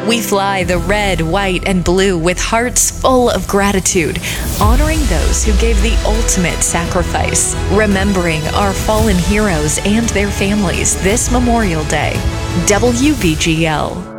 We fly the red, white, and blue with hearts full of gratitude, honoring those who gave the ultimate sacrifice, remembering our fallen heroes and their families this Memorial Day. WVGL.